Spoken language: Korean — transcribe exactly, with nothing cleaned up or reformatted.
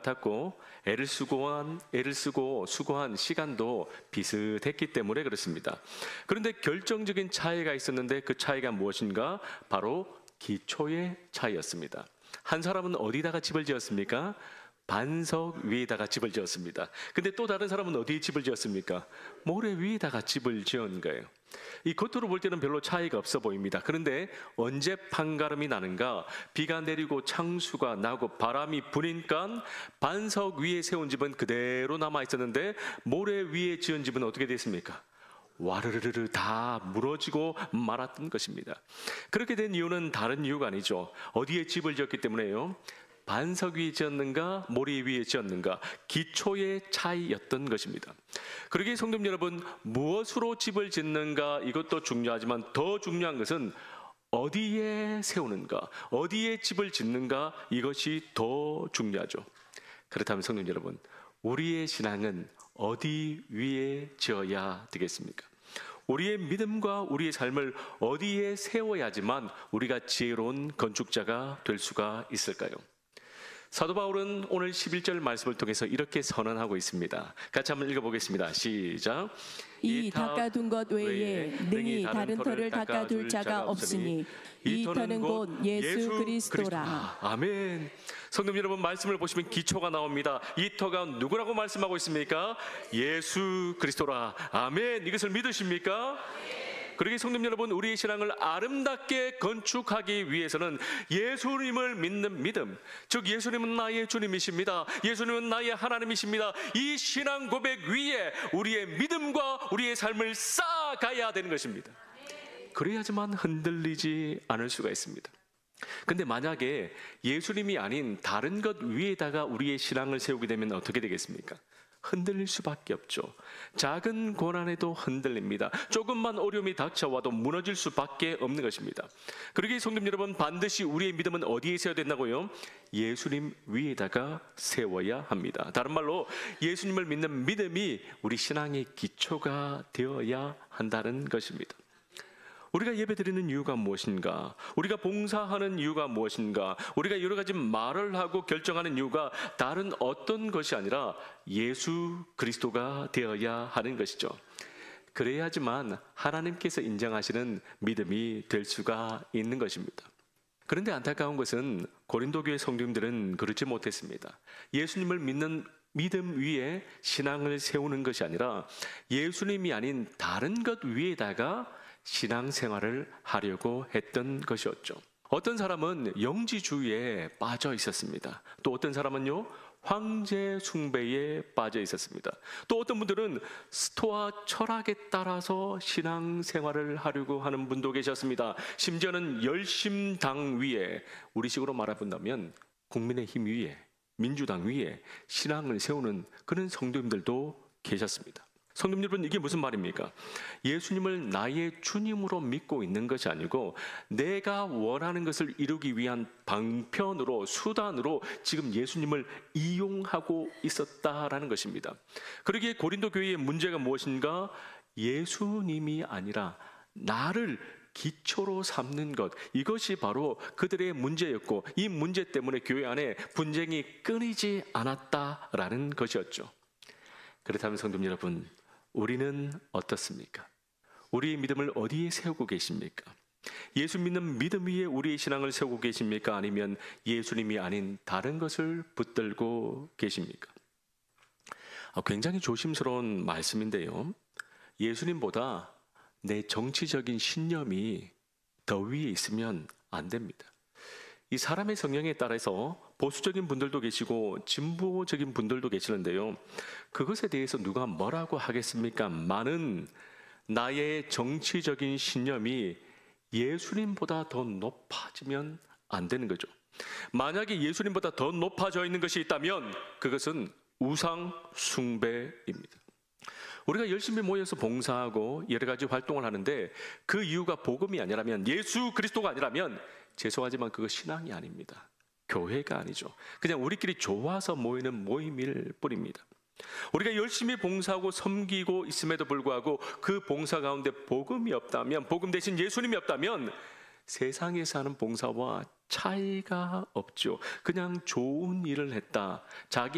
같았고 애를 쓰고한 애를 쓰고 수고한 시간도 비슷했기 때문에 그렇습니다. 그런데 결정적인 차이가 있었는데 그 차이가 무엇인가? 바로 기초의 차이였습니다. 한 사람은 어디다가 집을 지었습니까? 반석 위에다가 집을 지었습니다. 근데 또 다른 사람은 어디에 집을 지었습니까? 모래 위에다가 집을 지은 거예요. 이 겉으로 볼 때는 별로 차이가 없어 보입니다. 그런데 언제 판가름이 나는가? 비가 내리고 창수가 나고 바람이 부니까 반석 위에 세운 집은 그대로 남아 있었는데 모래 위에 지은 집은 어떻게 됐습니까? 와르르르 다 무너지고 말았던 것입니다. 그렇게 된 이유는 다른 이유가 아니죠. 어디에 집을 지었기 때문에요? 반석 위에 지었는가 모래 위에 지었는가, 기초의 차이였던 것입니다. 그러기에 성도 여러분, 무엇으로 집을 짓는가 이것도 중요하지만 더 중요한 것은 어디에 세우는가, 어디에 집을 짓는가, 이것이 더 중요하죠. 그렇다면 성도 여러분, 우리의 신앙은 어디 위에 지어야 되겠습니까? 우리의 믿음과 우리의 삶을 어디에 세워야지만 우리가 지혜로운 건축자가 될 수가 있을까요? 사도 바울은 오늘 십일 절 말씀을 통해서 이렇게 선언하고 있습니다. 같이 한번 읽어보겠습니다. 시작. 이 닦아둔 것 외에 능히 다른 터를 닦아둘 자가 없으니 이 터는 곧 예수 그리스도라. 아멘. 성도 여러분, 말씀을 보시면 기초가 나옵니다. 이 터가 누구라고 말씀하고 있습니까? 예수 그리스도라. 아멘. 이것을 믿으십니까? 그러기에 성도 여러분, 우리의 신앙을 아름답게 건축하기 위해서는 예수님을 믿는 믿음, 즉 예수님은 나의 주님이십니다, 예수님은 나의 하나님이십니다, 이 신앙 고백 위에 우리의 믿음과 우리의 삶을 쌓아가야 되는 것입니다. 그래야지만 흔들리지 않을 수가 있습니다. 근데 만약에 예수님이 아닌 다른 것 위에다가 우리의 신앙을 세우게 되면 어떻게 되겠습니까? 흔들릴 수밖에 없죠. 작은 고난에도 흔들립니다. 조금만 어려움이 닥쳐와도 무너질 수밖에 없는 것입니다. 그러기에 성도 여러분, 반드시 우리의 믿음은 어디에 세워야 된다고요? 예수님 위에다가 세워야 합니다. 다른 말로 예수님을 믿는 믿음이 우리 신앙의 기초가 되어야 한다는 것입니다. 우리가 예배드리는 이유가 무엇인가? 우리가 봉사하는 이유가 무엇인가? 우리가 여러 가지 말을 하고 결정하는 이유가 다른 어떤 것이 아니라 예수 그리스도가 되어야 하는 것이죠. 그래야지만 하나님께서 인정하시는 믿음이 될 수가 있는 것입니다. 그런데 안타까운 것은 고린도 교회 성도님들은 그렇지 못했습니다. 예수님을 믿는 믿음 위에 신앙을 세우는 것이 아니라 예수님이 아닌 다른 것 위에다가 신앙생활을 하려고 했던 것이었죠. 어떤 사람은 영지주의에 빠져 있었습니다. 또 어떤 사람은요, 황제 숭배에 빠져 있었습니다. 또 어떤 분들은 스토아 철학에 따라서 신앙생활을 하려고 하는 분도 계셨습니다. 심지어는 열심당 위에, 우리식으로 말해본다면 국민의힘 위에, 민주당 위에 신앙을 세우는 그런 성도님들도 계셨습니다. 성도 여러분, 이게 무슨 말입니까? 예수님을 나의 주님으로 믿고 있는 것이 아니고 내가 원하는 것을 이루기 위한 방편으로, 수단으로 지금 예수님을 이용하고 있었다라는 것입니다. 그러기에 고린도 교회의 문제가 무엇인가? 예수님이 아니라 나를 기초로 삼는 것, 이것이 바로 그들의 문제였고 이 문제 때문에 교회 안에 분쟁이 끊이지 않았다라는 것이었죠. 그렇다면 성도 여러분, 우리는 어떻습니까? 우리의 믿음을 어디에 세우고 계십니까? 예수 믿는 믿음 위에 우리의 신앙을 세우고 계십니까? 아니면 예수님이 아닌 다른 것을 붙들고 계십니까? 굉장히 조심스러운 말씀인데요, 예수님보다 내 정치적인 신념이 더 위에 있으면 안 됩니다. 이 사람의 성향에 따라서 보수적인 분들도 계시고 진보적인 분들도 계시는데요, 그것에 대해서 누가 뭐라고 하겠습니까? 많은 나의 정치적인 신념이 예수님보다 더 높아지면 안 되는 거죠. 만약에 예수님보다 더 높아져 있는 것이 있다면 그것은 우상 숭배입니다. 우리가 열심히 모여서 봉사하고 여러 가지 활동을 하는데 그 이유가 복음이 아니라면, 예수 그리스도가 아니라면 죄송하지만 그거 신앙이 아닙니다. 교회가 아니죠. 그냥 우리끼리 좋아서 모이는 모임일 뿐입니다. 우리가 열심히 봉사하고 섬기고 있음에도 불구하고 그 봉사 가운데 복음이 없다면, 복음 대신 예수님이 없다면 세상에서 하는 봉사와 차이가 없죠. 그냥 좋은 일을 했다, 자기